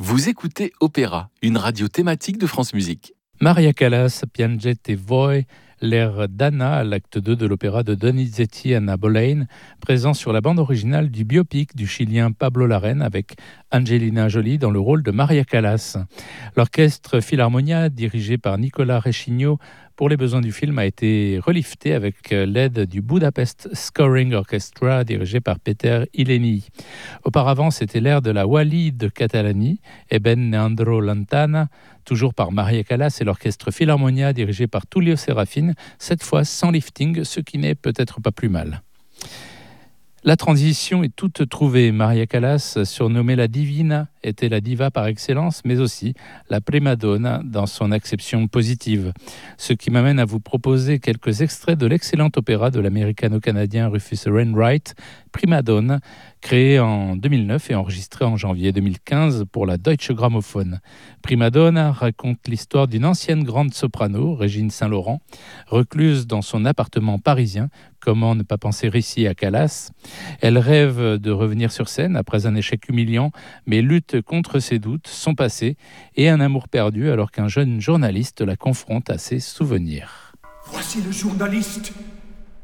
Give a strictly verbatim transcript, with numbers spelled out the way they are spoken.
Vous écoutez Opéra, une radio thématique de France Musique. Maria Callas, Piangete Voi, l'air d'Anna, l'acte deux de l'opéra de Donizetti Anna Boleyn, présent sur la bande originale du biopic du Chilien Pablo Larraín avec Angelina Jolie dans le rôle de Maria Callas. L'orchestre Philharmonia, dirigé par Nicolas Recigno, pour les besoins du film, a été relifté avec l'aide du Budapest Scoring Orchestra, dirigé par Peter Ileni. Auparavant, c'était l'air de la Wally de Catalani, Eben Neandro Lantana, toujours par Maria Callas et l'orchestre Philharmonia, dirigé par Tullio Serafin, cette fois sans lifting, ce qui n'est peut-être pas plus mal. La transition est toute trouvée. Maria Callas, surnommée la Divina, était la diva par excellence, mais aussi la prima donna dans son acception positive. Ce qui m'amène à vous proposer quelques extraits de l'excellent opéra de l'américano-canadien Rufus Wainwright, Prima Donna, créé en deux mille neuf et enregistré en janvier deux mille quinze pour la Deutsche Grammophon. Prima Donna raconte l'histoire d'une ancienne grande soprano, Régine Saint-Laurent, recluse dans son appartement parisien. Comment ne pas penser ici à Callas? Elle rêve de revenir sur scène après un échec humiliant, mais lutte contre ses doutes, son passé et un amour perdu alors qu'un jeune journaliste la confronte à ses souvenirs. Voici le journaliste